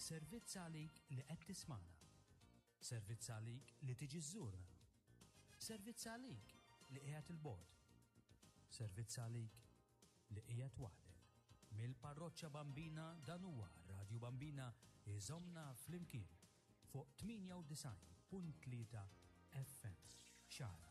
Servizz għalik li qed tismana. Servizz għalik li tiġi żżurna. Servizz għalik li qiegħed il-bogħod. Servizz għalik li qiegħed waħdek. Mill-Parroċċa Bambina dan huwa Radio Bambina iżommna flimkien fuq 98.3 FM. Xahar